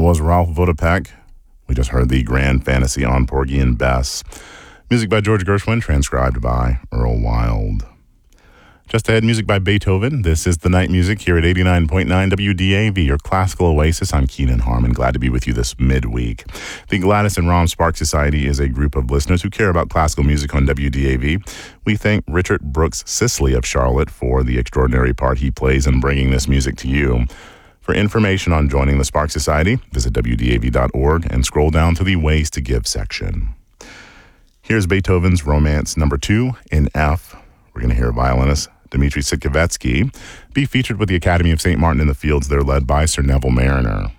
was Ralph Vodopek. We just heard the Grand Fantasy on Porgy and Bess. Music by George Gershwin, transcribed by Earl Wild. Just ahead, music by Beethoven. This is The Night Music here at 89.9 WDAV, your classical oasis. I'm Keenan Harmon, glad to be with you this midweek. The Gladys and Rom Sparks Society is a group of listeners who care about classical music on WDAV. We thank Richard Brooks Sisley of Charlotte for the extraordinary part he plays in bringing this music to you. For information on joining the Sparks Society, visit WDAV.org and scroll down to the Ways to Give section. Here's Beethoven's Romance No. 2 in F. We're going to hear violinist Dmitri Sitkevetsky be featured with the Academy of St. Martin in the Fields. They're led by Sir Neville Mariner.